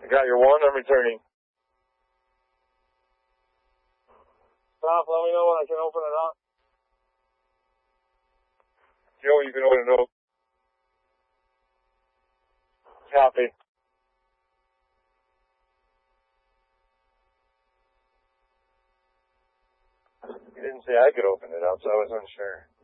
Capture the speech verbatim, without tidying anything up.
I got your one. I'm returning. Stop. Let me know when I can open it up. Joe, you can open it up. Copy. You didn't say I could open it up, so I was unsure.